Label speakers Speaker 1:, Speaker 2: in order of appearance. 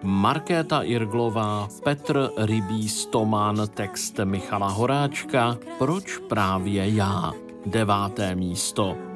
Speaker 1: Markéta Irglová, Petr Rybý Stoman, text Michala Horáčka. Proč právě já? 9. místo.